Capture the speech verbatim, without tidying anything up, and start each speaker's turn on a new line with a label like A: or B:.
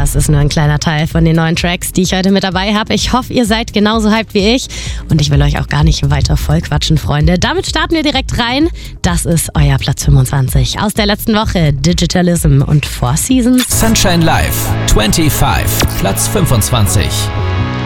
A: das ist nur ein kleiner Teil von den neuen Tracks, die ich heute mit dabei habe. Ich hoffe, ihr seid genauso hyped wie ich und ich will euch auch gar nicht weiter vollquatschen, Freunde. Damit starten wir direkt rein. Das ist euer Platz fünfundzwanzig aus der letzten Woche. Digitalism und Four Seasons.
B: Sunshine Live, fünfundzwanzig, Platz fünfundzwanzig.